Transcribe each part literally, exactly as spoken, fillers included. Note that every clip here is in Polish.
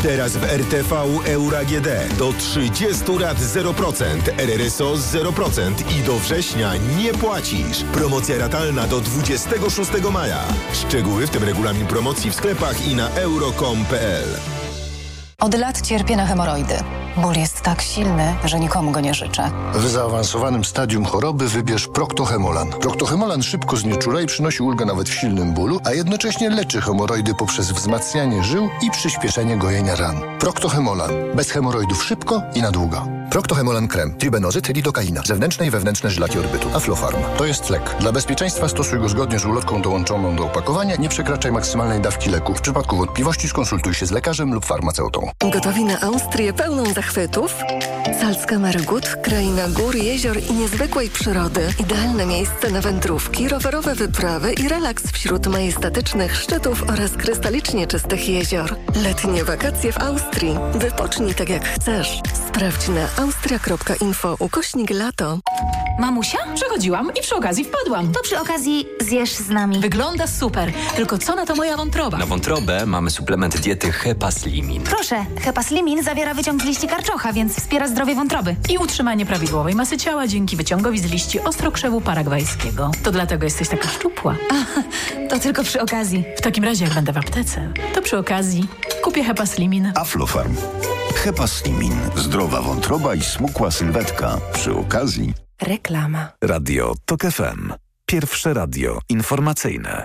Teraz w R T V Euro A G D do trzydziestu lat zero procent, R R S O zero procent i do września nie płacisz. Promocja ratalna do dwudziestego szóstego maja. Szczegóły, w tym regulamin promocji w sklepach i na euro kropka com kropka p l. Od lat cierpię na hemoroidy. Ból jest tak silny, że nikomu go nie życzę. W zaawansowanym stadium choroby wybierz Proctohemolan. Proctohemolan szybko znieczula i przynosi ulgę nawet w silnym bólu, a jednocześnie leczy hemoroidy poprzez wzmacnianie żył i przyspieszenie gojenia ran. Proctohemolan. Bez hemoroidów szybko i na długo. Proctohemolan krem. Tribenozyt, lidokaina. Zewnętrzne i wewnętrzne żylaki odbytu. Aflofarm. To jest lek. Dla bezpieczeństwa stosuj go zgodnie z ulotką dołączoną do opakowania. Nie przekraczaj maksymalnej dawki leku. W przypadku wątpliwości skonsultuj się z lekarzem lub farmaceutą. Gotowi na Austrię pełną zachwytów? Salzkammergut, kraina gór, jezior i niezwykłej przyrody. Idealne miejsce na wędrówki, rowerowe wyprawy i relaks wśród majestatycznych szczytów oraz krystalicznie czystych jezior. Letnie wakacje w Austrii. Wypocznij tak jak chcesz. Sprawdź na austria kropka info ukośnik lato. Mamusia? Przechodziłam i przy okazji wpadłam. To przy okazji zjesz z nami. Wygląda super. Tylko co na to moja wątroba? Na wątrobę mamy suplement diety Hepaslimin. Proszę, Hepaslimin zawiera wyciąg z liści karczocha, więc wspiera zdrowie wątroby. I utrzymanie prawidłowej masy ciała dzięki wyciągowi z liści ostrokrzewu paragwajskiego. To dlatego jesteś taka szczupła. A, to tylko przy okazji. W takim razie jak będę w aptece, to przy okazji kupię Hepaslimin. Aflofarm. Hepaslimin. Zdrowa wątroba i smukła sylwetka. Przy okazji Reklama. Radio Tok F M. Pierwsze radio informacyjne.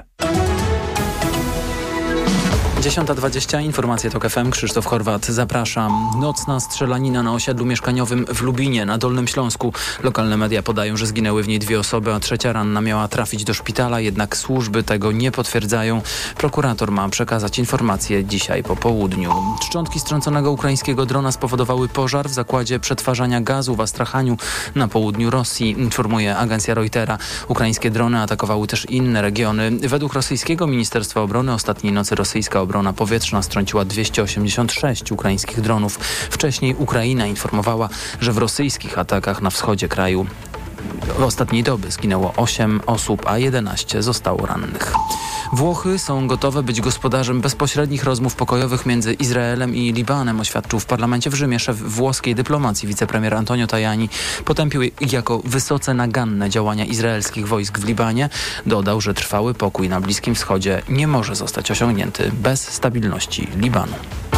dziesiąta dwadzieścia, informacje Tok F M, Krzysztof Chorwat, zapraszam. Nocna strzelanina na osiedlu mieszkaniowym w Lubinie na Dolnym Śląsku. Lokalne media podają, że zginęły w niej dwie osoby, a trzecia ranna miała trafić do szpitala, jednak służby tego nie potwierdzają. Prokurator ma przekazać informacje dzisiaj po południu. Szczątki strąconego ukraińskiego drona spowodowały pożar w zakładzie przetwarzania gazu w Astrachaniu na południu Rosji, informuje agencja Reutera. Ukraińskie drony atakowały też inne regiony. Według rosyjskiego Ministerstwa Obrony ostatniej nocy rosyjska obrona powietrzna strąciła dwieście osiemdziesiąt sześć ukraińskich dronów. Wcześniej Ukraina informowała, że w rosyjskich atakach na wschodzie kraju w ostatniej doby zginęło osiem osób, a jedenaście zostało rannych. Włochy są gotowe być gospodarzem bezpośrednich rozmów pokojowych między Izraelem i Libanem, oświadczył w parlamencie w Rzymie szef włoskiej dyplomacji wicepremier Antonio Tajani. Potępił jako wysoce naganne działania izraelskich wojsk w Libanie. Dodał, że trwały pokój na Bliskim Wschodzie nie może zostać osiągnięty bez stabilności Libanu.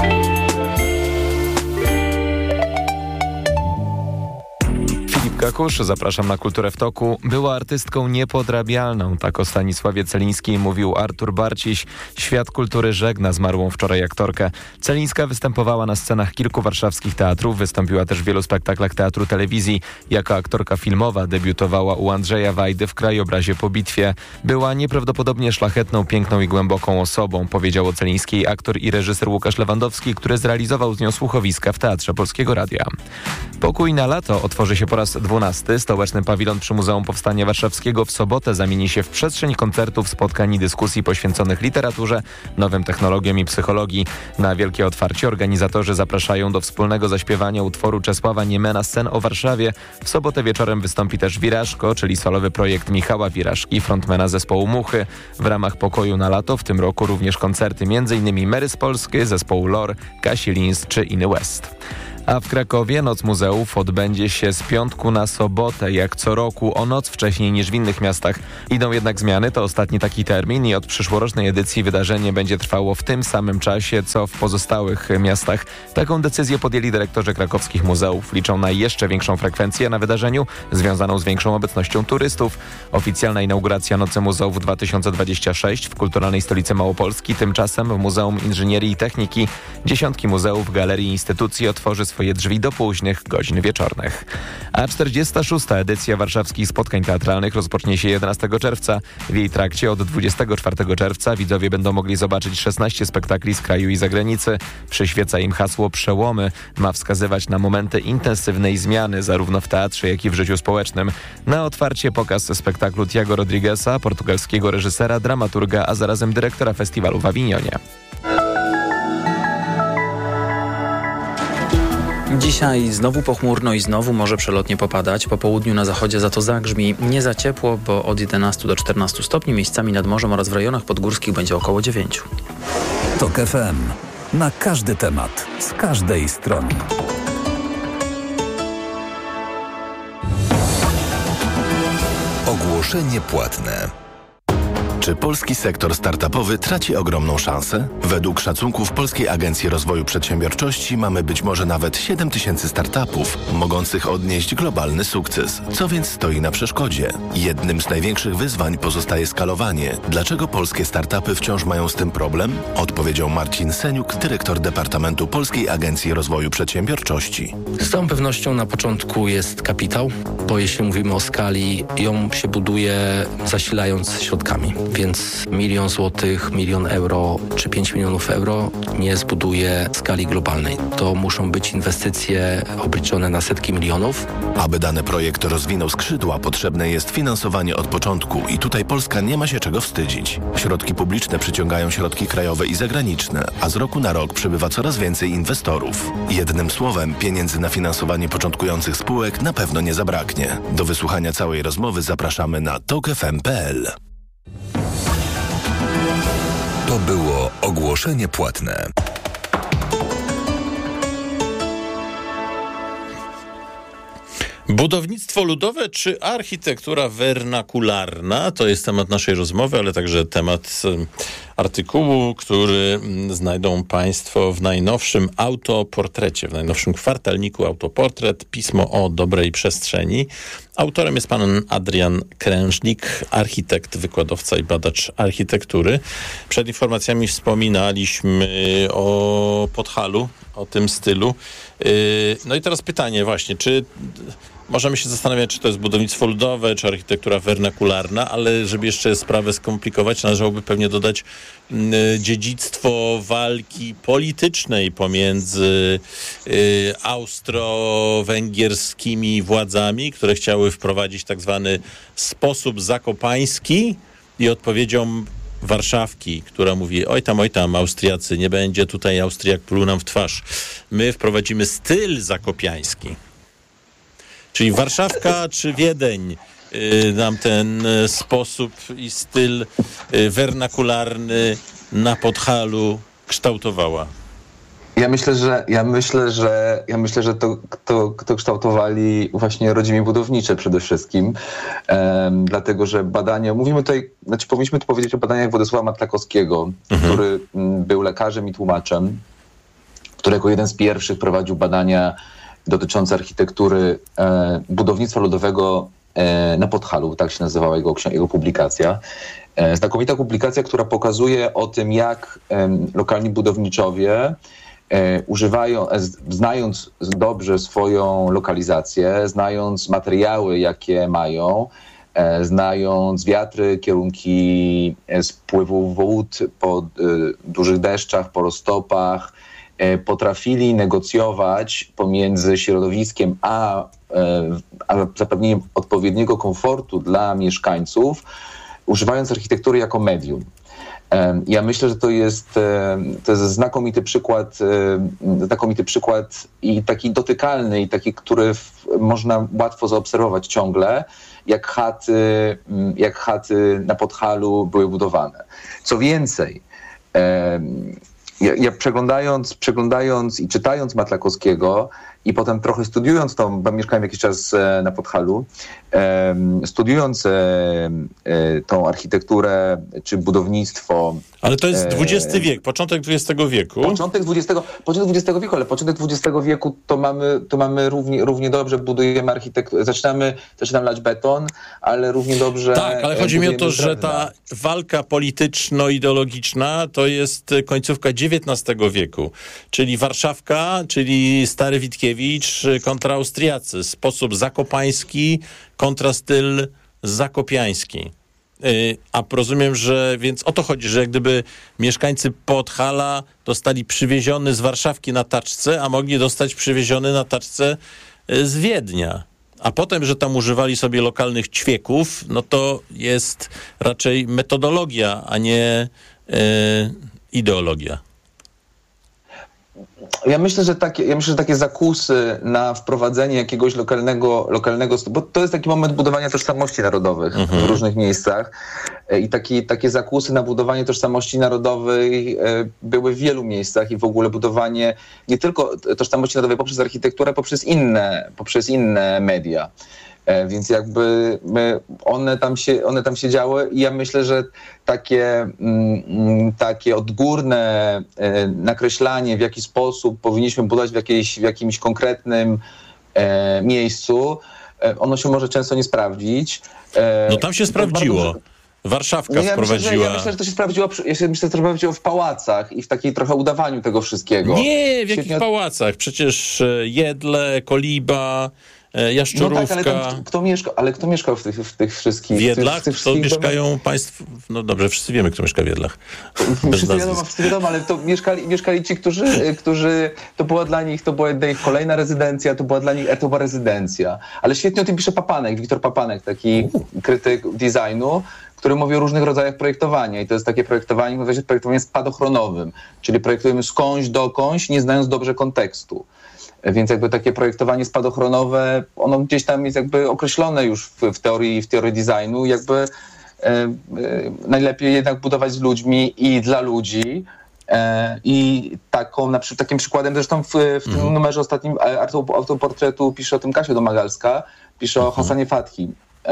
Kakusz, zapraszam na Kulturę w toku. Była artystką niepodrabialną, tak o Stanisławie Celińskiej mówił Artur Barciś. Świat kultury żegna zmarłą wczoraj aktorkę. Celińska występowała na scenach kilku warszawskich teatrów, wystąpiła też w wielu spektaklach teatru telewizji. Jako aktorka filmowa debiutowała u Andrzeja Wajdy w Krajobrazie po bitwie. Była nieprawdopodobnie szlachetną, piękną i głęboką osobą, powiedział o Celińskiej aktor i reżyser Łukasz Lewandowski, który zrealizował z nią słuchowiska w Teatrze Polskiego Radia. Pokój na lato otworzy się po raz dwunasty. Stołeczny pawilon przy Muzeum Powstania Warszawskiego w sobotę zamieni się w przestrzeń koncertów, spotkań i dyskusji poświęconych literaturze, nowym technologiom i psychologii. Na wielkie otwarcie organizatorzy zapraszają do wspólnego zaśpiewania utworu Czesława Niemena Scen o Warszawie. W sobotę wieczorem wystąpi też Wirażko, czyli solowy projekt Michała Wirażki, frontmana zespołu Muchy. W ramach Pokoju na lato w tym roku również koncerty m.in. Mary z Polski, zespołu Lor, Kasi Linz czy Inny West. A w Krakowie Noc Muzeów odbędzie się z piątku na sobotę, jak co roku, o noc wcześniej niż w innych miastach. Idą jednak zmiany, to ostatni taki termin i od przyszłorocznej edycji wydarzenie będzie trwało w tym samym czasie, co w pozostałych miastach. Taką decyzję podjęli dyrektorzy krakowskich muzeów. Liczą na jeszcze większą frekwencję na wydarzeniu, związaną z większą obecnością turystów. Oficjalna inauguracja Nocy Muzeów dwa tysiące dwadzieścia sześć w kulturalnej stolicy Małopolski, tymczasem w Muzeum Inżynierii i Techniki. Dziesiątki muzeów, galerii i instytucji otworzy swoje drzwi do późnych godzin wieczornych. A czterdziesta szósta edycja warszawskich spotkań teatralnych rozpocznie się jedenastego czerwca. W jej trakcie od dwudziestego czwartego czerwca widzowie będą mogli zobaczyć szesnaście spektakli z kraju i zagranicy. Przyświeca im hasło Przełomy. Ma wskazywać na momenty intensywnej zmiany zarówno w teatrze, jak i w życiu społecznym. Na otwarcie pokaz spektaklu Tiago Rodrigueza, portugalskiego reżysera, dramaturga, a zarazem dyrektora festiwalu w Awinionie. Dzisiaj znowu pochmurno i znowu może przelotnie popadać. Po południu na zachodzie za to zagrzmi. Nie za ciepło, bo od jedenastu do czternastu stopni, miejscami nad morzem oraz w rejonach podgórskich będzie około dziewięciu. Tok F M. na każdy temat, z każdej strony. Ogłoszenie płatne. Czy polski sektor startupowy traci ogromną szansę? Według szacunków Polskiej Agencji Rozwoju Przedsiębiorczości mamy być może nawet siedem tysięcy startupów mogących odnieść globalny sukces. Co więc stoi na przeszkodzie? Jednym z największych wyzwań pozostaje skalowanie. Dlaczego polskie startupy wciąż mają z tym problem? Odpowiedział Marcin Seniuk, dyrektor Departamentu Polskiej Agencji Rozwoju Przedsiębiorczości. Z całą pewnością na początku jest kapitał, bo jeśli mówimy o skali, ją się buduje zasilając środkami. Więc milion złotych, milion euro czy pięć milionów euro nie zbuduje skali globalnej. To muszą być inwestycje obliczone na setki milionów. Aby dany projekt rozwinął skrzydła, potrzebne jest finansowanie od początku i tutaj Polska nie ma się czego wstydzić. Środki publiczne przyciągają środki krajowe i zagraniczne, a z roku na rok przybywa coraz więcej inwestorów. Jednym słowem, pieniędzy na finansowanie początkujących spółek na pewno nie zabraknie. Do wysłuchania całej rozmowy zapraszamy na tok f m kropka p l. To było ogłoszenie płatne. Budownictwo ludowe czy architektura wernakularna? To jest temat naszej rozmowy, ale także temat artykułu, który znajdą Państwo w najnowszym autoportrecie, w najnowszym kwartalniku Autoportret, pismo o dobrej przestrzeni. Autorem jest pan Adrian Krężnik, architekt, wykładowca i badacz architektury. Przed informacjami wspominaliśmy o Podhalu, o tym stylu. No i teraz pytanie właśnie, czy możemy się zastanawiać, czy to jest budownictwo ludowe, czy architektura wernakularna, ale żeby jeszcze sprawę skomplikować, należałoby pewnie dodać dziedzictwo walki politycznej pomiędzy austro-węgierskimi władzami, które chciały wprowadzić tak zwany sposób zakopański i odpowiedzią Warszawki, która mówi: oj tam, oj tam, Austriacy, nie będzie tutaj Austriak pluł nam w twarz. My wprowadzimy styl zakopiański. Czyli Warszawka czy Wiedeń y, nam ten y, sposób i styl y, wernakularny na Podhalu kształtowała. Ja myślę, że ja myślę, że ja myślę, że to, to, to kształtowali właśnie rodzimi budownicze przede wszystkim. Um, dlatego, że badania, mówimy tutaj, znaczy powinniśmy tu powiedzieć o badaniach Władysława Matlakowskiego, mhm. który m, był lekarzem i tłumaczem, który jako jeden z pierwszych prowadził badania dotyczące architektury e, budownictwa ludowego e, na Podhalu, tak się nazywała jego, jego publikacja. E, znakomita publikacja, która pokazuje o tym, jak e, lokalni budowniczowie E, używają, e, znając dobrze swoją lokalizację, znając materiały, jakie mają, e, znając wiatry, kierunki e, spływu wód po e, dużych deszczach, po roztopach, e, potrafili negocjować pomiędzy środowiskiem a, e, a zapewnieniem odpowiedniego komfortu dla mieszkańców, używając architektury jako medium. Ja myślę, że to jest, to jest znakomity przykład, znakomity przykład i taki dotykalny, i taki, który w, można łatwo zaobserwować ciągle, jak chaty, jak chaty na Podhalu były budowane. Co więcej, ja, ja przeglądając, przeglądając i czytając Matlakowskiego i potem trochę studiując to, bo mieszkałem jakiś czas na Podhalu, studiując tą architekturę czy budownictwo. Ale to jest dwudziesty wiek, początek dwudziestego wieku. Początek dwudziestego, początek dwudziestego wieku, ale początek dwudziestego wieku to mamy, to mamy równie, równie dobrze budujemy architekturę. Zaczynamy, zaczynamy lać beton, ale równie dobrze... Tak, ale chodzi mi o to, że ta walka polityczno-ideologiczna to jest końcówka dziewiętnastego wieku, czyli Warszawka, czyli Stary Witkiewicz kontra Austriacy. Sposób zakopański kontra styl zakopiański. A rozumiem, że więc o to chodzi, że jak gdyby mieszkańcy Podhala dostali przywieziony z Warszawki na taczce, a mogli dostać przywieziony na taczce z Wiednia. A potem, że tam używali sobie lokalnych ćwieków, no to jest raczej metodologia, a nie e, ideologia. Ja myślę, że takie, ja myślę, że takie zakusy na wprowadzenie jakiegoś lokalnego, lokalnego, bo to jest taki moment budowania tożsamości narodowych mhm. w różnych miejscach i taki, takie zakusy na budowanie tożsamości narodowej były w wielu miejscach i w ogóle budowanie nie tylko tożsamości narodowej poprzez architekturę, poprzez inne, poprzez inne media. Więc jakby one tam się, one tam się działy i ja myślę, że takie, takie odgórne nakreślanie, w jaki sposób powinniśmy budować w, jakiejś, w jakimś konkretnym miejscu, ono się może często nie sprawdzić. No tam się sprawdziło. Bardzo... Warszawka no ja wprowadziła... Myślę, że, ja myślę, że to się sprawdziło, ja myślę, że to sprawdziło w pałacach i w takiej trochę udawaniu tego wszystkiego. Nie, w jakich Świetnie... pałacach? Przecież Jedle, Koliba... Jaszczurówka. No tak, ale, tam, kto mieszka, ale kto mieszkał w tych, w tych wszystkich... W Jedlach? W tych, w to mieszkają domach? Państwo... No dobrze, wszyscy wiemy, kto mieszka w Jedlach. Wszyscy wiadomo, wszyscy wiadomo, ale to mieszkali, mieszkali ci, którzy, którzy... To była dla nich, to była ich kolejna rezydencja, to była dla nich, to była rezydencja. Ale świetnie o tym pisze Papanek, Wiktor Papanek, taki U. krytyk designu, który mówi o różnych rodzajach projektowania i to jest takie projektowanie, nazywa się projektowanie spadochronowym, czyli projektujemy skądś dokądś, nie znając dobrze kontekstu. Więc jakby takie projektowanie spadochronowe, ono gdzieś tam jest jakby określone już w, w teorii, w teorii designu. Jakby e, e, najlepiej jednak budować z ludźmi i dla ludzi. E, I taką, na przykład, takim przykładem, zresztą w, w tym mm. numerze ostatnim autoportretu pisze o tym Kasia Domagalska, pisze o Hassanie Fathi. E,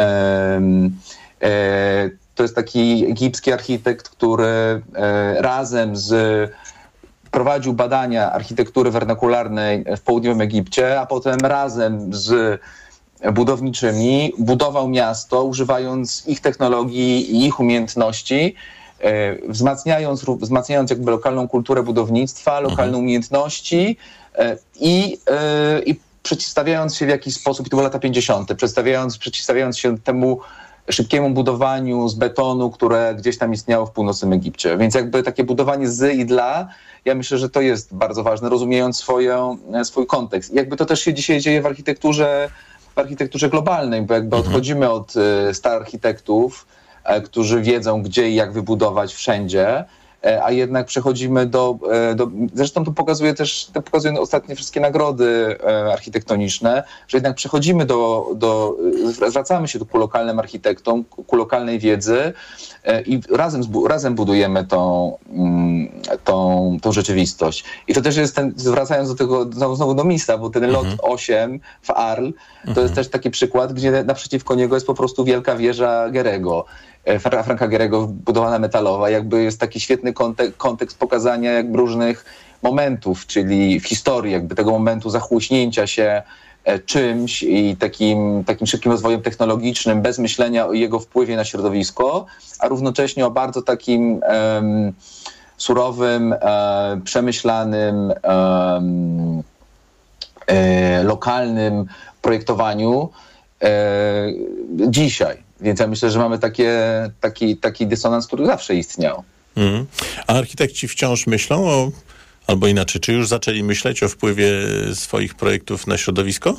e, to jest taki egipski architekt, który e, razem z prowadził badania architektury wernakularnej w południowym Egipcie, a potem razem z budowniczymi budował miasto, używając ich technologii i ich umiejętności, wzmacniając, wzmacniając jakby lokalną kulturę budownictwa, lokalne mhm. umiejętności i, i przeciwstawiając się w jakiś sposób, i to były lata pięćdziesiąte, przedstawiając, przeciwstawiając się temu szybkiemu budowaniu z betonu, które gdzieś tam istniało w północnym Egipcie. Więc jakby takie budowanie z i dla, ja myślę, że to jest bardzo ważne, rozumiejąc swoją, swój kontekst. I jakby to też się dzisiaj dzieje w architekturze, w architekturze globalnej, bo jakby mhm. odchodzimy od y, star architektów, y, którzy wiedzą, gdzie i jak wybudować wszędzie, a jednak przechodzimy do, do... Zresztą to pokazuje też, to pokazują ostatnie wszystkie nagrody architektoniczne, że jednak przechodzimy do... do zwracamy się ku lokalnym architektom, ku lokalnej wiedzy i razem, razem budujemy tą, tą, tą rzeczywistość. I to też jest ten, zwracając do tego znowu do miejsca, bo ten mhm. lot osiem w Arles, to mhm. jest też taki przykład, gdzie naprzeciwko niego jest po prostu wielka wieża Gehry'ego. Franka Gehry'ego budowana metalowa, jakby jest taki świetny kontek- kontekst pokazania jakby różnych momentów, czyli w historii jakby tego momentu zachłyśnięcia się czymś i takim, takim szybkim rozwojem technologicznym, bez myślenia o jego wpływie na środowisko, a równocześnie o bardzo takim um, surowym, um, przemyślanym, um, e, lokalnym projektowaniu e, dzisiaj. Więc ja myślę, że mamy takie, taki, taki dysonans, który zawsze istniał. Mm. A architekci wciąż myślą o, albo inaczej, czy już zaczęli myśleć o wpływie swoich projektów na środowisko?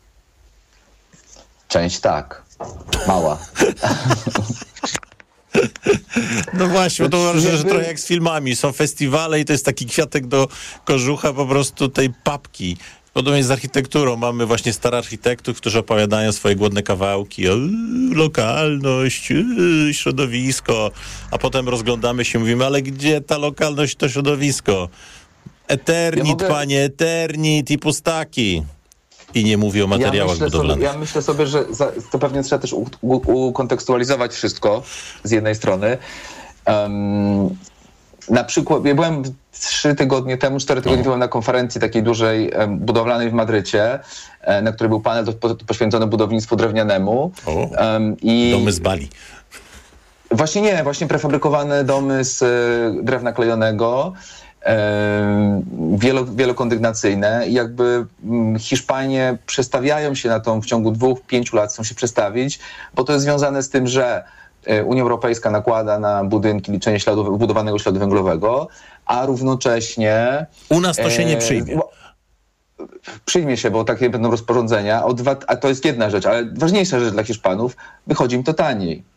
Część tak. Mała. No właśnie, bo to uważam, że trochę jak z filmami. Są festiwale i to jest taki kwiatek do kożucha po prostu tej papki. Podobnie z architekturą. Mamy właśnie starych architektów, którzy opowiadają swoje głodne kawałki o yy, lokalność, yy, środowisko, a potem rozglądamy się i mówimy, ale gdzie ta lokalność, to środowisko? Eternit, ja mogę... panie, eternit i pustaki. I nie mówię o materiałach ja budowlanych. Sobie, ja myślę sobie, że za, to pewnie trzeba też u, u, ukontekstualizować wszystko z jednej strony. Um, na przykład, ja byłem trzy tygodnie temu, cztery tygodnie temu na konferencji takiej dużej, um, budowlanej w Madrycie, um, na której był panel do, po, poświęcony budownictwu drewnianemu. O, um, i domy z Bali. Właśnie nie, właśnie prefabrykowane domy z y, drewna klejonego, Wielo, wielokondygnacyjne i jakby Hiszpanie przestawiają się na tą w ciągu dwóch, pięciu lat chcą się przestawić, bo to jest związane z tym, że Unia Europejska nakłada na budynki liczenie śladu, budowanego śladu węglowego, a równocześnie... U nas to się nie przyjmie. Przyjmie się, bo takie będą rozporządzenia, a to jest jedna rzecz, ale ważniejsza rzecz dla Hiszpanów, wychodzi im to taniej.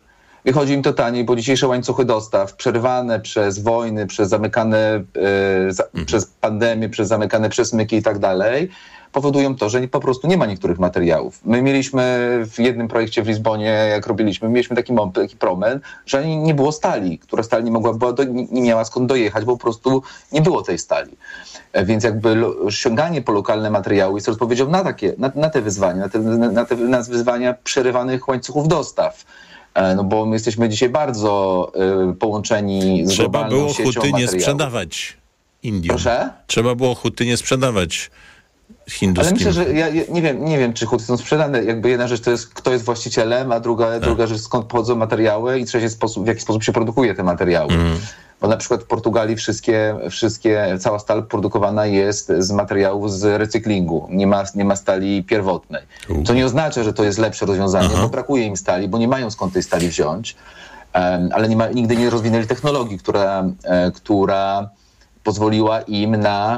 wychodzi im to taniej, bo dzisiejsze łańcuchy dostaw, przerywane przez wojny, przez zamykane, e, za, mhm. przez pandemię, przez zamykane przesmyki i tak dalej, powodują to, że po prostu nie ma niektórych materiałów. My mieliśmy w jednym projekcie w Lizbonie, jak robiliśmy, mieliśmy taki, taki problem, że nie było stali, która stali nie mogła, była do, nie miała skąd dojechać, bo po prostu nie było tej stali. Więc jakby lo, sięganie po lokalne materiały jest odpowiedzią na takie, na, na te wyzwania, na te, na te na wyzwania przerywanych łańcuchów dostaw. No bo my jesteśmy dzisiaj bardzo y, połączeni z Trzeba globalną było siecią huty nie materiałów. sprzedawać Indiom. Proszę? Trzeba było huty nie sprzedawać hinduskim. Ale myślę, że ja, ja nie wiem, nie wiem, czy huty są sprzedane. Jakby jedna rzecz to jest, kto jest właścicielem, a druga, tak. druga rzecz, skąd pochodzą materiały i trzecia sposób, w jaki sposób się produkuje te materiały. Mm. Bo na przykład w Portugalii wszystkie, wszystkie, cała stal produkowana jest z materiałów z recyklingu. Nie ma, nie ma stali pierwotnej. U. To nie oznacza, że to jest lepsze rozwiązanie, Aha. bo brakuje im stali, bo nie mają skąd tej stali wziąć. Um, ale nie ma, nigdy nie rozwinęli technologii, która, e, która pozwoliła im na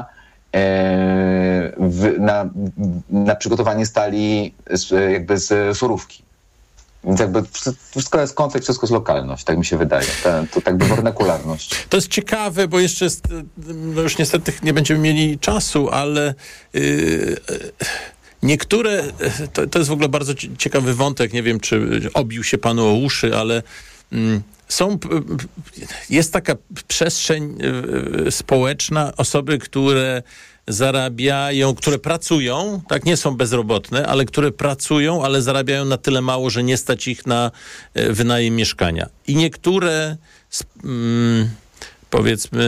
W, na, na przygotowanie stali z, jakby z surówki. Więc jakby wszystko jest kontekst, wszystko jest lokalność, tak mi się wydaje. To, to tak by wernakularność. To jest ciekawe, bo jeszcze jest, no już niestety nie będziemy mieli czasu, ale yy, niektóre, to, to jest w ogóle bardzo ciekawy wątek, nie wiem, czy obił się panu o uszy, ale yy, Są, jest taka przestrzeń społeczna, osoby, które zarabiają, które pracują, tak, nie są bezrobotne, ale które pracują, ale zarabiają na tyle mało, że nie stać ich na wynajem mieszkania. I niektóre, mm, powiedzmy...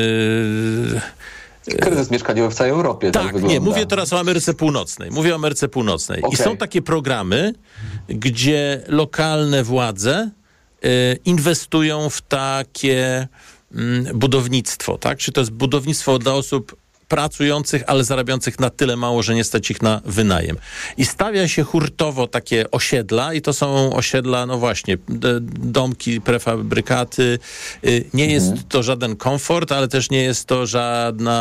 Kryzys mieszkaniowy w całej Europie. Tak, tak nie, mówię teraz o Ameryce Północnej. Mówię o Ameryce Północnej. Okay. I są takie programy, gdzie lokalne władze inwestują w takie mm, budownictwo, tak? Czy to jest budownictwo dla osób pracujących, ale zarabiających na tyle mało, że nie stać ich na wynajem. I stawia się hurtowo takie osiedla i to są osiedla, no właśnie, domki, prefabrykaty. Nie mhm. jest to żaden komfort, ale też nie jest to żadna,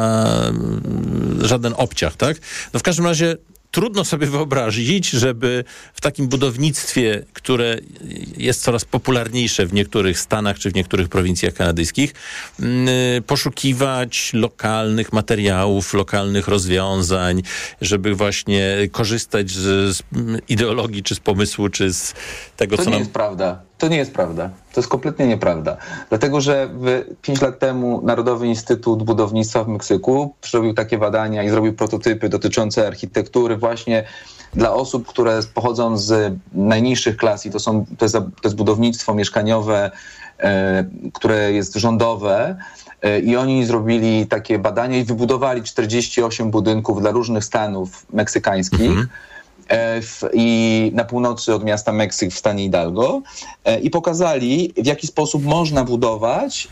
żaden obciach, tak? No w każdym razie trudno sobie wyobrazić, żeby w takim budownictwie, które jest coraz popularniejsze w niektórych stanach czy w niektórych prowincjach kanadyjskich, poszukiwać lokalnych materiałów, lokalnych rozwiązań, żeby właśnie korzystać z, z ideologii, czy z pomysłu, czy z tego, to co nie nam... jest prawda. To nie jest prawda. To jest kompletnie nieprawda. Dlatego, że pięć lat temu Narodowy Instytut Budownictwa w Meksyku zrobił takie badania i zrobił prototypy dotyczące architektury właśnie dla osób, które pochodzą z najniższych klas i to, są, to, jest, to jest budownictwo mieszkaniowe, e, które jest rządowe. I oni zrobili takie badania i wybudowali czterdzieści osiem budynków dla różnych stanów meksykańskich. Mhm. W, i na północy od miasta Meksyk w stanie Hidalgo i pokazali, w jaki sposób można budować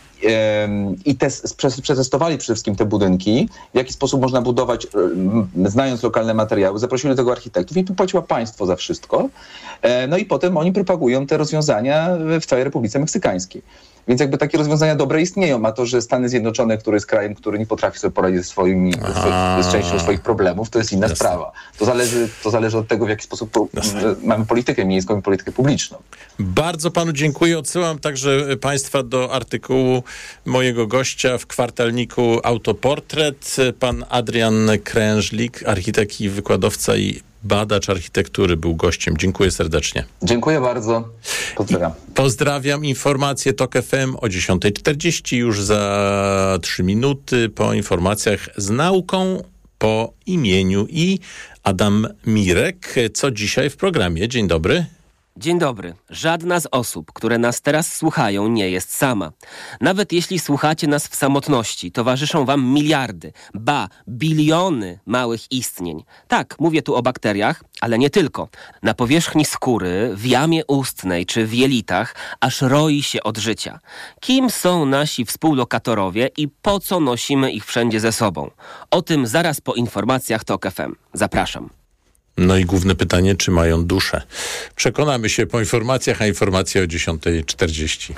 i tes, przetestowali przede wszystkim te budynki, w jaki sposób można budować, znając lokalne materiały. Zaprosili do tego architektów i płaciło państwo za wszystko. No i potem oni propagują te rozwiązania w całej Republice Meksykańskiej. Więc jakby takie rozwiązania dobre istnieją, a to, że Stany Zjednoczone, który jest krajem, który nie potrafi sobie poradzić ze swoimi, z, z częścią swoich problemów, to jest inna Jasne. sprawa. To zależy, to zależy od tego, w jaki sposób po, mamy politykę miejską i politykę publiczną. Bardzo panu dziękuję. Odsyłam także państwa do artykułu mojego gościa w kwartalniku Autoportret. Pan Adrian Krężlik, architekt i wykładowca i badacz architektury, był gościem. Dziękuję serdecznie. Dziękuję bardzo. Pozdrawiam. I pozdrawiam. Informacje Tok F M o dziesiąta czterdzieści, już za trzy minuty po informacjach z nauką po imieniu i Adam Mirek. Co dzisiaj w programie? Dzień dobry. Dzień dobry. Żadna z osób, które nas teraz słuchają, nie jest sama. Nawet jeśli słuchacie nas w samotności, towarzyszą wam miliardy, ba, biliony małych istnień. Tak, mówię tu o bakteriach, ale nie tylko. Na powierzchni skóry, w jamie ustnej czy w jelitach aż roi się od życia. Kim są nasi współlokatorowie i po co nosimy ich wszędzie ze sobą? O tym zaraz po informacjach Tok F M. Zapraszam. No i główne pytanie, czy mają duszę? Przekonamy się po informacjach, a informacje o dziesiąta czterdzieści.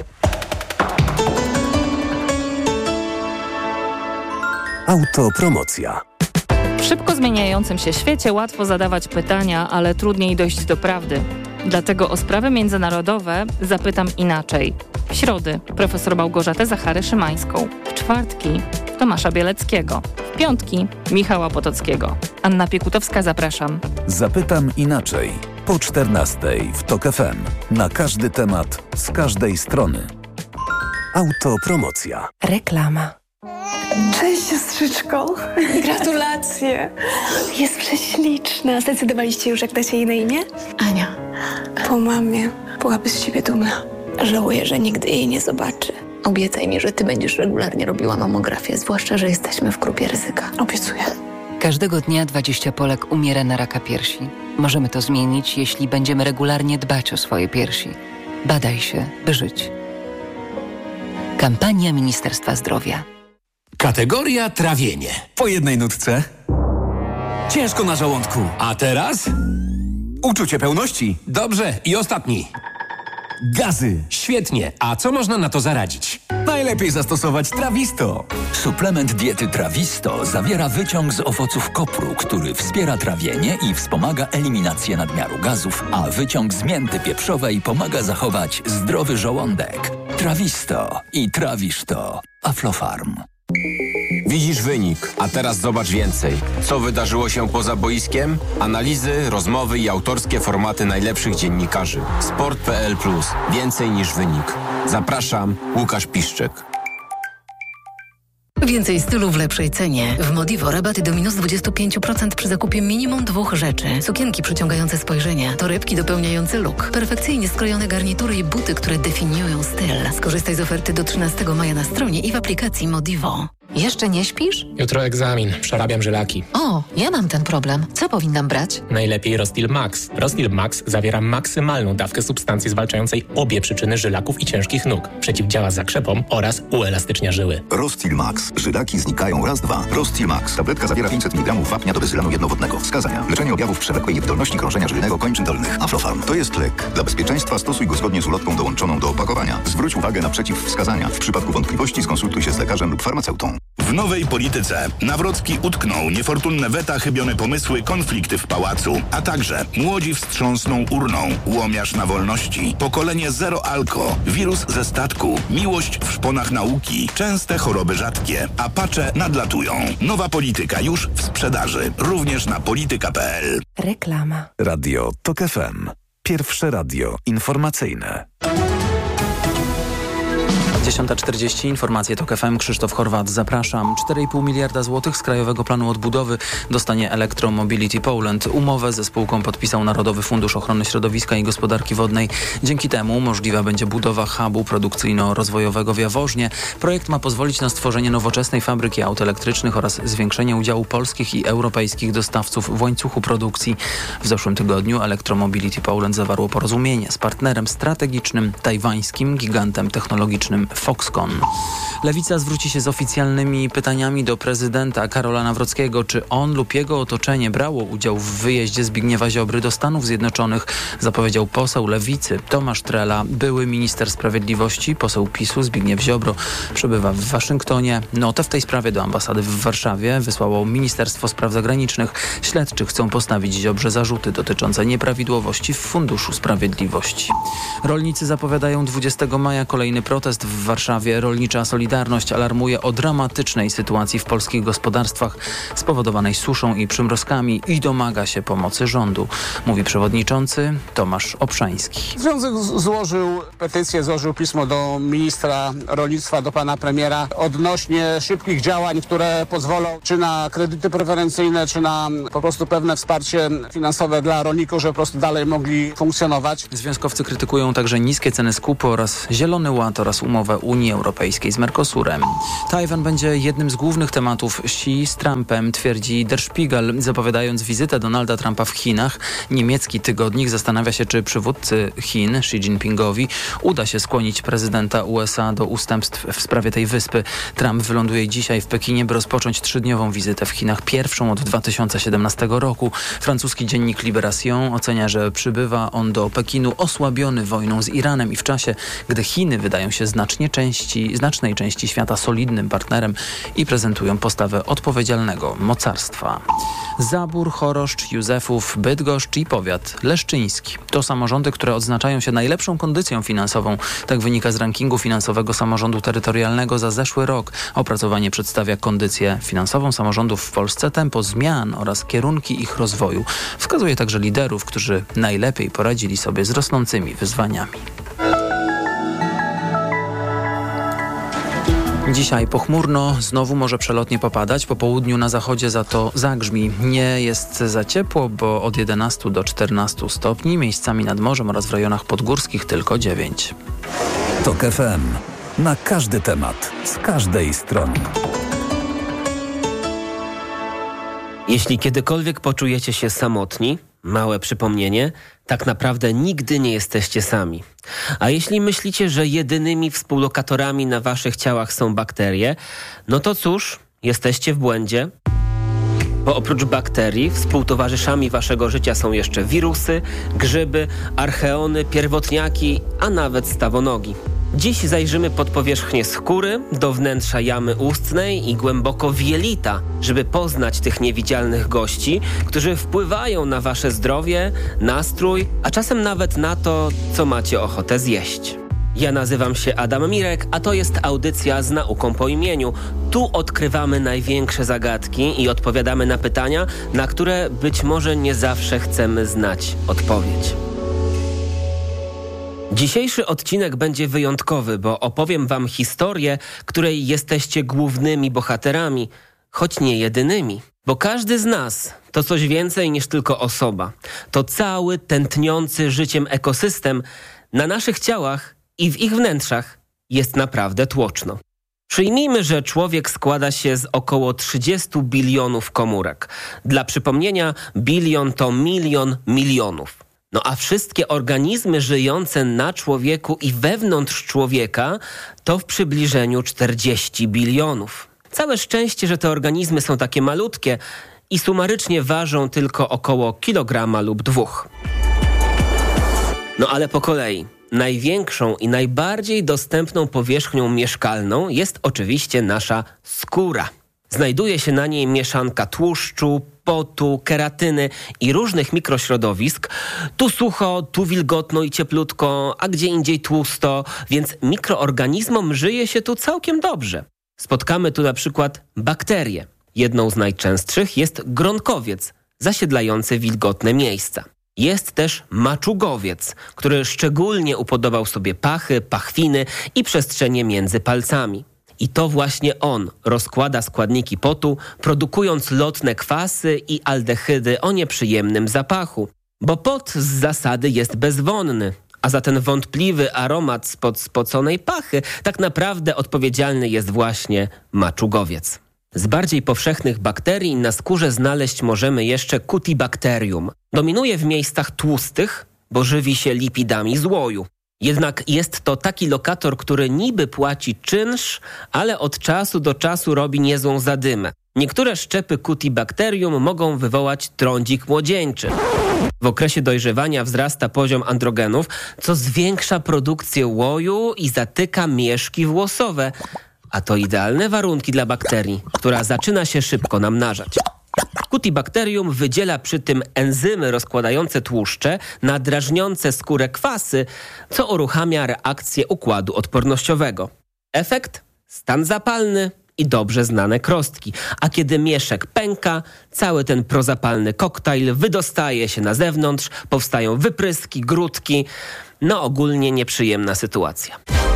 Autopromocja. W szybko zmieniającym się świecie łatwo zadawać pytania, ale trudniej dojść do prawdy. Dlatego o sprawy międzynarodowe zapytam inaczej. W środy profesor Małgorzatę Zachary-Szymańską. W czwartki Tomasza Bieleckiego. W piątki Michała Potockiego. Anna Piekutowska, zapraszam. Zapytam inaczej. Po czternastej w TOK F M. Na każdy temat, z każdej strony. Autopromocja. Reklama. Cześć, siostrzyczko. Gratulacje. Jest prześliczna. Zdecydowaliście już, jak dacie jej na imię? Ania. Po mamie. Byłaby z siebie dumna. Żałuję, że nigdy jej nie zobaczy. Obiecaj mi, że ty będziesz regularnie robiła mamografię, zwłaszcza, że jesteśmy w grupie ryzyka. Obiecuję. Każdego dnia dwadzieścia Polek umiera na raka piersi. Możemy to zmienić, jeśli będziemy regularnie dbać o swoje piersi. Badaj się, by żyć. Kampania Ministerstwa Zdrowia. Kategoria trawienie. Po jednej nutce. Ciężko na żołądku. A teraz? Uczucie pełności. Dobrze. I ostatni. Gazy. Świetnie. A co można na to zaradzić? Najlepiej zastosować Trawisto. Suplement diety Trawisto zawiera wyciąg z owoców kopru, który wspiera trawienie i wspomaga eliminację nadmiaru gazów, a wyciąg z mięty pieprzowej pomaga zachować zdrowy żołądek. Trawisto i trawisz to. Aflofarm. Widzisz wynik, a teraz zobacz więcej. Co wydarzyło się poza boiskiem? Analizy, rozmowy i autorskie formaty najlepszych dziennikarzy. Sport kropka p l plus. Więcej niż wynik. Zapraszam, Łukasz Piszczek. Więcej stylu w lepszej cenie. W Modivo rabaty do minus dwadzieścia pięć procent przy zakupie minimum dwóch rzeczy. Sukienki przyciągające spojrzenie, torebki dopełniające look, perfekcyjnie skrojone garnitury i buty, które definiują styl. Skorzystaj z oferty do trzynastego maja na stronie i w aplikacji Modivo. Jeszcze nie śpisz? Jutro egzamin. Przerabiam żylaki. O, ja mam ten problem. Co powinnam brać? Najlepiej Rostil Max. Rostil Max zawiera maksymalną dawkę substancji zwalczającej obie przyczyny żylaków i ciężkich nóg. Przeciwdziała zakrzepom oraz uelastycznia żyły. Rostil Max. Żylaki znikają raz, dwa. Rostil Max. Tabletka zawiera pięćset miligramów wapnia do bezylanu jednowodnego. Wskazania. Leczenie objawów przewlekłej niewydolności krążenia żylnego kończyn dolnych. Aflofarm. To jest lek. Dla bezpieczeństwa stosuj go zgodnie z ulotką dołączoną do opakowania. Zwróć uwagę na przeciwwskazania. W przypadku wątpliwości skonsultuj się z lekarzem lub farmaceutą. W nowej polityce Nawrocki utknął, niefortunne weta, chybione pomysły, konflikty w pałacu, a także młodzi wstrząsną urną, łomiarz na wolności, pokolenie zero alko, wirus ze statku, miłość w szponach nauki, częste choroby rzadkie, apacze nadlatują. Nowa polityka już w sprzedaży, również na polityka kropka p l. Reklama. Radio TOK F M. Pierwsze radio informacyjne. dziesiąta czterdzieści, informacje TOK F M, Krzysztof Horwat, zapraszam. cztery i pół miliarda złotych z Krajowego Planu Odbudowy dostanie Electromobility Poland. Umowę ze spółką podpisał Narodowy Fundusz Ochrony Środowiska i Gospodarki Wodnej. Dzięki temu możliwa będzie budowa hubu produkcyjno-rozwojowego w Jaworznie. Projekt ma pozwolić na stworzenie nowoczesnej fabryki aut elektrycznych oraz zwiększenie udziału polskich i europejskich dostawców w łańcuchu produkcji. W zeszłym tygodniu Electromobility Poland zawarło porozumienie z partnerem strategicznym, tajwańskim gigantem technologicznym Foxconn. Lewica zwróci się z oficjalnymi pytaniami do prezydenta Karola Nawrockiego, czy on lub jego otoczenie brało udział w wyjeździe Zbigniewa Ziobry do Stanów Zjednoczonych, zapowiedział poseł Lewicy Tomasz Trela, były minister sprawiedliwości, poseł PiSu Zbigniew Ziobro przebywa w Waszyngtonie. Notę w tej sprawie do ambasady w Warszawie wysłało Ministerstwo Spraw Zagranicznych. Śledczy chcą postawić Ziobrze zarzuty dotyczące nieprawidłowości w Funduszu Sprawiedliwości. Rolnicy zapowiadają dwudziestego maja kolejny protest w Warszawie. Rolnicza Solidarność alarmuje o dramatycznej sytuacji w polskich gospodarstwach spowodowanej suszą i przymrozkami i domaga się pomocy rządu, mówi przewodniczący Tomasz Obszański. Związek złożył petycję, złożył pismo do ministra rolnictwa, do pana premiera odnośnie szybkich działań, które pozwolą czy na kredyty preferencyjne, czy na po prostu pewne wsparcie finansowe dla rolników, żeby po prostu dalej mogli funkcjonować. Związkowcy krytykują także niskie ceny skupu oraz Zielony Ład oraz umowę Unii Europejskiej z Mercosurem. Tajwan będzie jednym z głównych tematów Xi z Trumpem, twierdzi Der Spiegel, zapowiadając wizytę Donalda Trumpa w Chinach. Niemiecki tygodnik zastanawia się, czy przywódcy Chin, Xi Jinpingowi, uda się skłonić prezydenta U S A do ustępstw w sprawie tej wyspy. Trump wyląduje dzisiaj w Pekinie, by rozpocząć trzydniową wizytę w Chinach, pierwszą od dwa tysiące siedemnastego roku. Francuski dziennik Libération ocenia, że przybywa on do Pekinu osłabiony wojną z Iranem i w czasie, gdy Chiny wydają się znacznie znacznie części, znacznej części świata solidnym partnerem i prezentują postawę odpowiedzialnego mocarstwa. Zabór, Choroszcz, Józefów, Bydgoszcz i powiat leszczyński. To samorządy, które odznaczają się najlepszą kondycją finansową. Tak wynika z rankingu finansowego samorządu terytorialnego za zeszły rok. Opracowanie przedstawia kondycję finansową samorządów w Polsce, tempo zmian oraz kierunki ich rozwoju. Wskazuje także liderów, którzy najlepiej poradzili sobie z rosnącymi wyzwaniami. Dzisiaj pochmurno, znowu może przelotnie popadać, po południu na zachodzie za to zagrzmi. Nie jest za ciepło, bo od jedenastu do czternastu stopni, miejscami nad morzem oraz w rejonach podgórskich tylko dziewięć. TOK F M. Na każdy temat, z każdej strony. Jeśli kiedykolwiek poczujecie się samotni, małe przypomnienie, tak naprawdę nigdy nie jesteście sami. A jeśli myślicie, że jedynymi współlokatorami na waszych ciałach są bakterie, no to cóż, jesteście w błędzie. Bo oprócz bakterii współtowarzyszami waszego życia są jeszcze wirusy, grzyby, archeony, pierwotniaki, a nawet stawonogi. Dziś zajrzymy pod powierzchnię skóry, do wnętrza jamy ustnej i głęboko w jelita, żeby poznać tych niewidzialnych gości, którzy wpływają na wasze zdrowie, nastrój, a czasem nawet na to, co macie ochotę zjeść. Ja nazywam się Adam Mirek, a to jest audycja z nauką po imieniu. Tu odkrywamy największe zagadki i odpowiadamy na pytania, na które być może nie zawsze chcemy znać odpowiedź. Dzisiejszy odcinek będzie wyjątkowy, bo opowiem wam historię, której jesteście głównymi bohaterami, choć nie jedynymi. Bo każdy z nas to coś więcej niż tylko osoba. To cały tętniący życiem ekosystem. Na naszych ciałach i w ich wnętrzach jest naprawdę tłoczno. Przyjmijmy, że człowiek składa się z około trzydziestu bilionów komórek. Dla przypomnienia, bilion to milion milionów. No a wszystkie organizmy żyjące na człowieku i wewnątrz człowieka to w przybliżeniu czterdzieści bilionów. Całe szczęście, że te organizmy są takie malutkie i sumarycznie ważą tylko około kilograma lub dwóch. No ale po kolei. Największą i najbardziej dostępną powierzchnią mieszkalną jest oczywiście nasza skóra. Znajduje się na niej mieszanka tłuszczu, potu, keratyny i różnych mikrośrodowisk. Tu sucho, tu wilgotno i cieplutko, a gdzie indziej tłusto, więc mikroorganizmom żyje się tu całkiem dobrze. Spotkamy tu na przykład bakterie. Jedną z najczęstszych jest gronkowiec, zasiedlający wilgotne miejsca. Jest też maczugowiec, który szczególnie upodobał sobie pachy, pachwiny i przestrzenie między palcami. I to właśnie on rozkłada składniki potu, produkując lotne kwasy i aldehydy o nieprzyjemnym zapachu. Bo pot z zasady jest bezwonny, a za ten wątpliwy aromat spod spoconej pachy tak naprawdę odpowiedzialny jest właśnie maczugowiec. Z bardziej powszechnych bakterii na skórze znaleźć możemy jeszcze Cutibacterium. Dominuje w miejscach tłustych, bo żywi się lipidami z łoju. Jednak jest to taki lokator, który niby płaci czynsz, ale od czasu do czasu robi niezłą zadymę. Niektóre szczepy Cutibacterium mogą wywołać trądzik młodzieńczy. W okresie dojrzewania wzrasta poziom androgenów, co zwiększa produkcję łoju i zatyka mieszki włosowe. A to idealne warunki dla bakterii, która zaczyna się szybko namnażać. Cutibacterium wydziela przy tym enzymy rozkładające tłuszcze na drażniące skórę kwasy, co uruchamia reakcję układu odpornościowego. Efekt? Stan zapalny i dobrze znane krostki. A kiedy mieszek pęka, cały ten prozapalny koktajl wydostaje się na zewnątrz, powstają wypryski, grudki. No ogólnie nieprzyjemna sytuacja.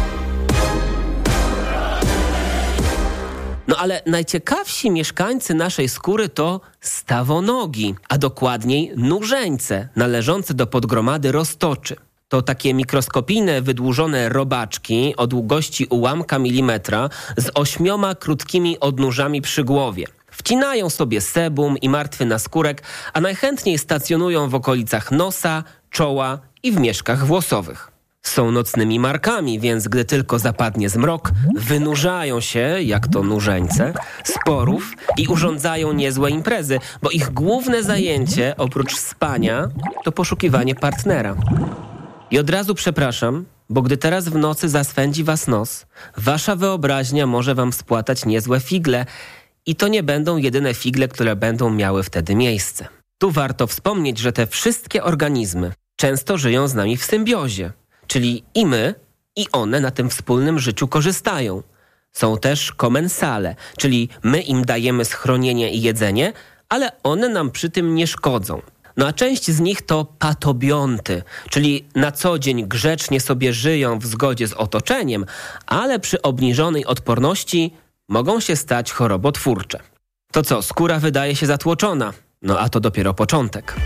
No ale najciekawsi mieszkańcy naszej skóry to stawonogi, a dokładniej nurzeńce należące do podgromady roztoczy. To takie mikroskopijne, wydłużone robaczki o długości ułamka milimetra z ośmioma krótkimi odnóżami przy głowie. Wcinają sobie sebum i martwy naskórek, a najchętniej stacjonują w okolicach nosa, czoła i w mieszkach włosowych. Są nocnymi markami, więc gdy tylko zapadnie zmrok, wynurzają się, jak to nurzeńce, z porów i urządzają niezłe imprezy, bo ich główne zajęcie, oprócz spania, to poszukiwanie partnera. I od razu przepraszam, bo gdy teraz w nocy zaswędzi was nos, wasza wyobraźnia może wam spłatać niezłe figle i to nie będą jedyne figle, które będą miały wtedy miejsce. Tu warto wspomnieć, że te wszystkie organizmy często żyją z nami w symbiozie, czyli i my, i one na tym wspólnym życiu korzystają. Są też komensale, czyli my im dajemy schronienie i jedzenie, ale one nam przy tym nie szkodzą. No a część z nich to patobionty, czyli na co dzień grzecznie sobie żyją w zgodzie z otoczeniem, ale przy obniżonej odporności mogą się stać chorobotwórcze. To co, skóra wydaje się zatłoczona? No a to dopiero początek.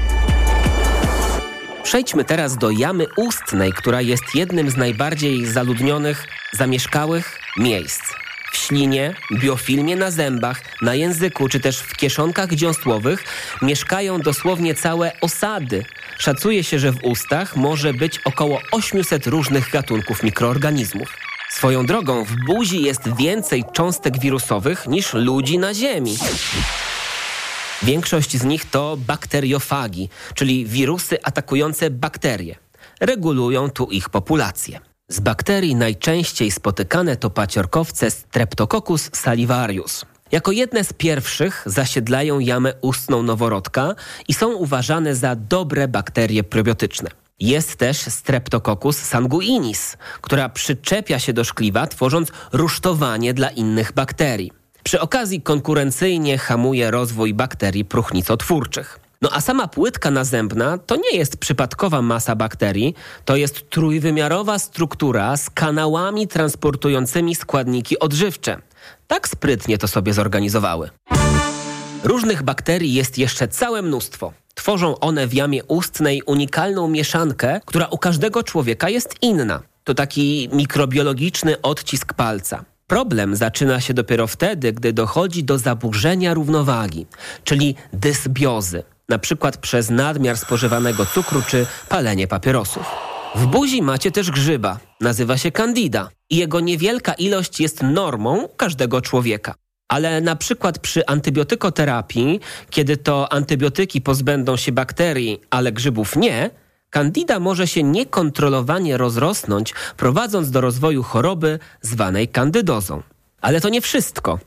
Przejdźmy teraz do jamy ustnej, która jest jednym z najbardziej zaludnionych, zamieszkałych miejsc. W ślinie, biofilmie na zębach, na języku czy też w kieszonkach dziąsłowych mieszkają dosłownie całe osady. Szacuje się, że w ustach może być około osiemset różnych gatunków mikroorganizmów. Swoją drogą w buzi jest więcej cząstek wirusowych niż ludzi na Ziemi. Większość z nich to bakteriofagi, czyli wirusy atakujące bakterie. Regulują tu ich populację. Z bakterii najczęściej spotykane to paciorkowce Streptococcus salivarius. Jako jedne z pierwszych zasiedlają jamę ustną noworodka i są uważane za dobre bakterie probiotyczne. Jest też Streptococcus sanguinis, która przyczepia się do szkliwa, tworząc rusztowanie dla innych bakterii. Przy okazji konkurencyjnie hamuje rozwój bakterii próchnicotwórczych. No a sama płytka nazębna to nie jest przypadkowa masa bakterii, to jest trójwymiarowa struktura z kanałami transportującymi składniki odżywcze. Tak sprytnie to sobie zorganizowały. Różnych bakterii jest jeszcze całe mnóstwo. Tworzą one w jamie ustnej unikalną mieszankę, która u każdego człowieka jest inna. To taki mikrobiologiczny odcisk palca. Problem zaczyna się dopiero wtedy, gdy dochodzi do zaburzenia równowagi, czyli dysbiozy, na przykład przez nadmiar spożywanego cukru czy palenie papierosów. W buzi macie też grzyba, nazywa się Candida i jego niewielka ilość jest normą każdego człowieka. Ale na przykład przy antybiotykoterapii, kiedy to antybiotyki pozbędą się bakterii, ale grzybów nie, Candida może się niekontrolowanie rozrosnąć, prowadząc do rozwoju choroby zwanej kandydozą. Ale to nie wszystko.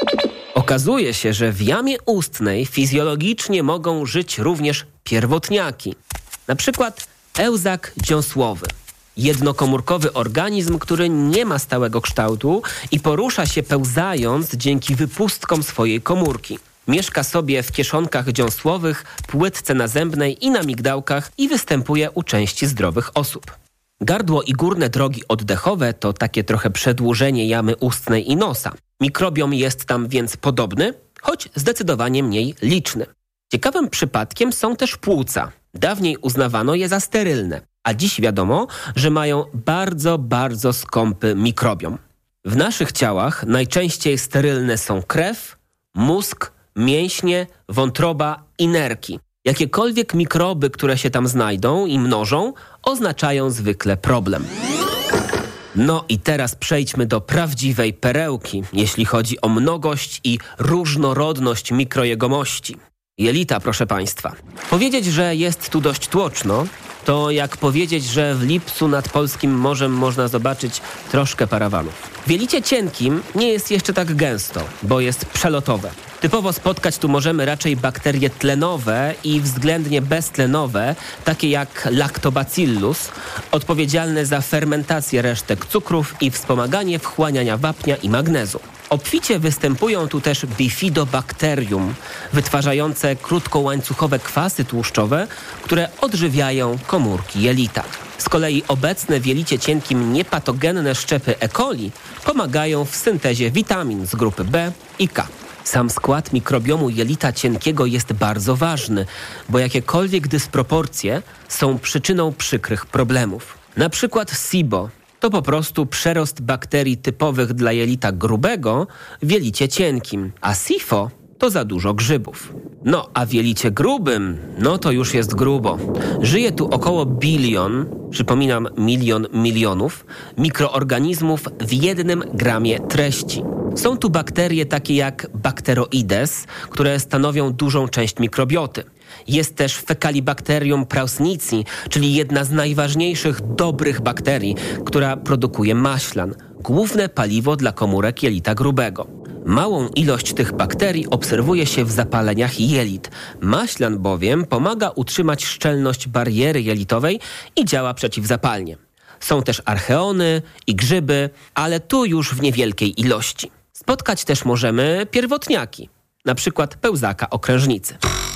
Okazuje się, że w jamie ustnej fizjologicznie mogą żyć również pierwotniaki. Na przykład ełzak dziąsłowy. Jednokomórkowy organizm, który nie ma stałego kształtu i porusza się pełzając dzięki wypustkom swojej komórki. Mieszka sobie w kieszonkach dziąsłowych, płytce nazębnej i na migdałkach i występuje u części zdrowych osób. Gardło i górne drogi oddechowe to takie trochę przedłużenie jamy ustnej i nosa. Mikrobiom jest tam więc podobny, choć zdecydowanie mniej liczny. Ciekawym przypadkiem są też płuca. Dawniej uznawano je za sterylne, a dziś wiadomo, że mają bardzo, bardzo skąpy mikrobiom. W naszych ciałach najczęściej sterylne są krew, mózg, mięśnie, wątroba i nerki. Jakiekolwiek mikroby, które się tam znajdą i mnożą, oznaczają zwykle problem. No i teraz przejdźmy do prawdziwej perełki, jeśli chodzi o mnogość i różnorodność mikrojegomości. Jelita, proszę Państwa. Powiedzieć, że jest tu dość tłoczno, to jak powiedzieć, że w Lipcu nad polskim morzem można zobaczyć troszkę parawanów. W jelicie cienkim nie jest jeszcze tak gęsto, bo jest przelotowe. Typowo spotkać tu możemy raczej bakterie tlenowe i względnie beztlenowe, takie jak Lactobacillus, odpowiedzialne za fermentację resztek cukrów i wspomaganie wchłaniania wapnia i magnezu. Obficie występują tu też bifidobakterium, wytwarzające krótkołańcuchowe kwasy tłuszczowe, które odżywiają komórki jelita. Z kolei obecne w jelicie cienkim niepatogenne szczepy E. coli pomagają w syntezie witamin z grupy B i K. Sam skład mikrobiomu jelita cienkiego jest bardzo ważny, bo jakiekolwiek dysproporcje są przyczyną przykrych problemów. Na przykład SIBO to po prostu przerost bakterii typowych dla jelita grubego w jelicie cienkim, a SIFO to za dużo grzybów. No, a w jelicie grubym, no to już jest grubo. Żyje tu około bilion, przypominam milion milionów, mikroorganizmów w jednym gramie treści. Są tu bakterie takie jak Bacteroides, które stanowią dużą część mikrobioty. Jest też Fecalibacterium prausnici, czyli jedna z najważniejszych dobrych bakterii, która produkuje maślan, główne paliwo dla komórek jelita grubego. Małą ilość tych bakterii obserwuje się w zapaleniach jelit. Maślan bowiem pomaga utrzymać szczelność bariery jelitowej i działa przeciwzapalnie. Są też archeony i grzyby, ale tu już w niewielkiej ilości. Spotkać też możemy pierwotniaki, na przykład pełzaka okrężnicy.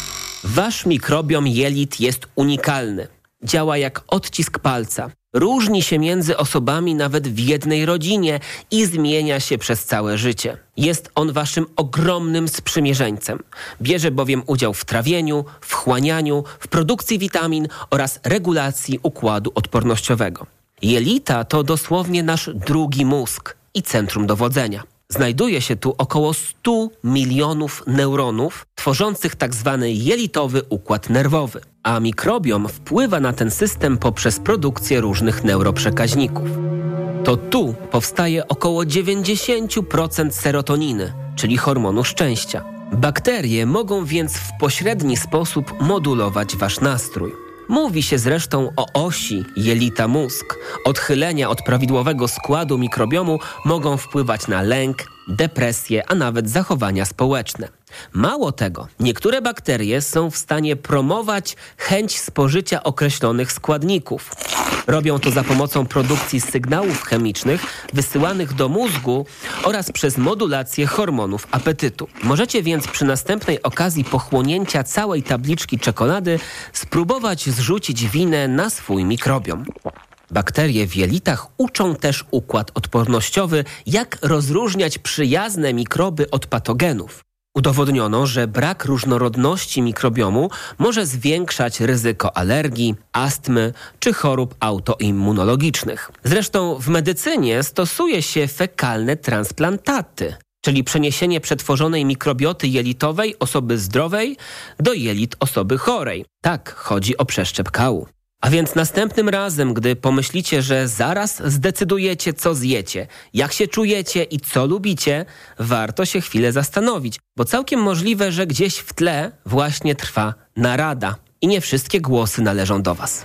Wasz mikrobiom jelit jest unikalny. Działa jak odcisk palca. Różni się między osobami nawet w jednej rodzinie i zmienia się przez całe życie. Jest on waszym ogromnym sprzymierzeńcem. Bierze bowiem udział w trawieniu, wchłanianiu, w produkcji witamin oraz regulacji układu odpornościowego. Jelita to dosłownie nasz drugi mózg i centrum dowodzenia. Znajduje się tu około stu milionów neuronów tworzących tak zwany jelitowy układ nerwowy, a mikrobiom wpływa na ten system poprzez produkcję różnych neuroprzekaźników. To tu powstaje około dziewięćdziesiąt procent serotoniny, czyli hormonu szczęścia. Bakterie mogą więc w pośredni sposób modulować wasz nastrój. Mówi się zresztą o osi jelita-mózg. Odchylenia od prawidłowego składu mikrobiomu mogą wpływać na lęk, depresję, a nawet zachowania społeczne. Mało tego, niektóre bakterie są w stanie promować chęć spożycia określonych składników. Robią to za pomocą produkcji sygnałów chemicznych wysyłanych do mózgu oraz przez modulację hormonów apetytu. Możecie więc przy następnej okazji pochłonięcia całej tabliczki czekolady spróbować zrzucić winę na swój mikrobiom. Bakterie w jelitach uczą też układ odpornościowy, jak rozróżniać przyjazne mikroby od patogenów. Udowodniono, że brak różnorodności mikrobiomu może zwiększać ryzyko alergii, astmy czy chorób autoimmunologicznych. Zresztą w medycynie stosuje się fekalne transplantaty, czyli przeniesienie przetworzonej mikrobioty jelitowej osoby zdrowej do jelit osoby chorej. Tak, chodzi o przeszczep kału. A więc następnym razem, gdy pomyślicie, że zaraz zdecydujecie, co zjecie, jak się czujecie i co lubicie, warto się chwilę zastanowić, bo całkiem możliwe, że gdzieś w tle właśnie trwa narada i nie wszystkie głosy należą do was.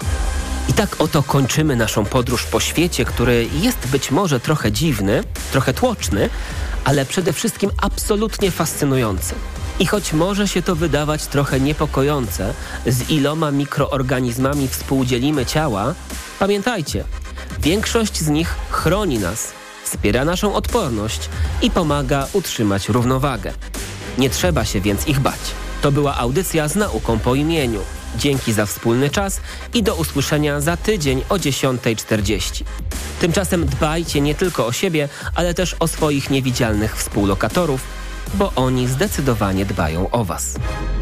I tak oto kończymy naszą podróż po świecie, który jest być może trochę dziwny, trochę tłoczny, ale przede wszystkim absolutnie fascynujący. I choć może się to wydawać trochę niepokojące, z iloma mikroorganizmami współdzielimy ciała, pamiętajcie, większość z nich chroni nas, wspiera naszą odporność i pomaga utrzymać równowagę. Nie trzeba się więc ich bać. To była audycja z nauką po imieniu. Dzięki za wspólny czas i do usłyszenia za tydzień o dziesiąta czterdzieści. Tymczasem dbajcie nie tylko o siebie, ale też o swoich niewidzialnych współlokatorów, bo oni zdecydowanie dbają o was.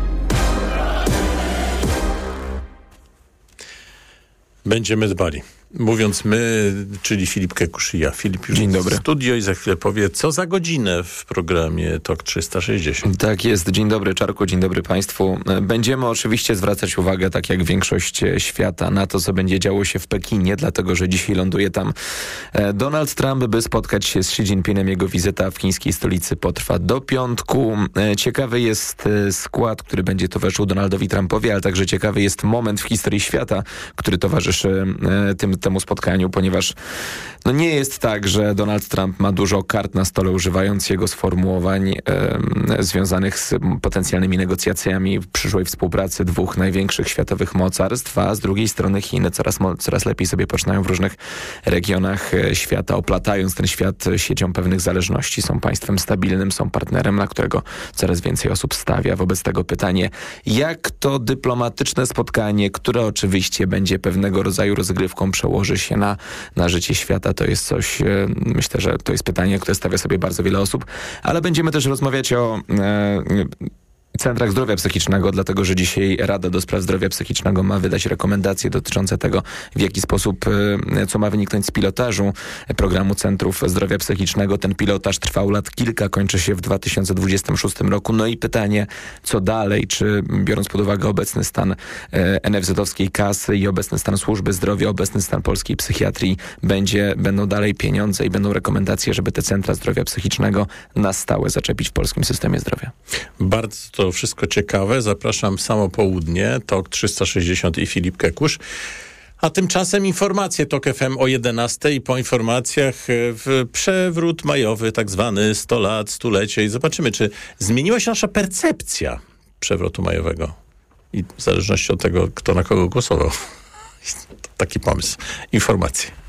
Będziemy dbali. Mówiąc my, czyli Filip Kekusz i ja. Filip już Dzień dobry. W studio i za chwilę powie, co za godzinę w programie Tok trzysta sześćdziesiąt. Tak jest. Dzień dobry, Czarku, dzień dobry Państwu. Będziemy oczywiście zwracać uwagę, tak jak większość świata, na to, co będzie działo się w Pekinie, dlatego, że dzisiaj ląduje tam Donald Trump, by spotkać się z Xi Jinpingiem. Jego wizyta w chińskiej stolicy potrwa do piątku. Ciekawy jest skład, który będzie towarzyszył Donaldowi Trumpowi, ale także ciekawy jest moment w historii świata, który towarzyszy tym temu spotkaniu, ponieważ no nie jest tak, że Donald Trump ma dużo kart na stole, używając jego sformułowań e, związanych z potencjalnymi negocjacjami przyszłej współpracy dwóch największych światowych mocarstw, a z drugiej strony Chiny coraz, coraz lepiej sobie poczynają w różnych regionach świata, oplatając ten świat siecią pewnych zależności. Są państwem stabilnym, są partnerem, na którego coraz więcej osób stawia. Wobec tego pytanie, jak to dyplomatyczne spotkanie, które oczywiście będzie pewnego rodzaju rozgrywką, przełoży się na, na życie świata, to jest coś, myślę, że to jest pytanie, które stawia sobie bardzo wiele osób, ale będziemy też rozmawiać o e, centrach zdrowia psychicznego, dlatego, że dzisiaj Rada do Spraw Zdrowia Psychicznego ma wydać rekomendacje dotyczące tego, w jaki sposób, co ma wyniknąć z pilotażu programu Centrów Zdrowia Psychicznego. Ten pilotaż trwał lat kilka, kończy się w dwa tysiące dwudziestym szóstym roku. No i pytanie, co dalej? Czy biorąc pod uwagę obecny stan en ef zet-owskiej kasy i obecny stan służby zdrowia, obecny stan polskiej psychiatrii, będzie, będą dalej pieniądze i będą rekomendacje, żeby te centra zdrowia psychicznego na stałe zaczepić w polskim systemie zdrowia? Bardzo to to wszystko ciekawe. Zapraszam w samo południe, Tok trzysta sześćdziesiąt i Filip Kekusz. A tymczasem informacje Tok F M o jedenastej i po informacjach w przewrót majowy, tak zwany sto lat, stulecie i zobaczymy, czy zmieniła się nasza percepcja przewrotu majowego i w zależności od tego, kto na kogo głosował. To taki pomysł. Informacje.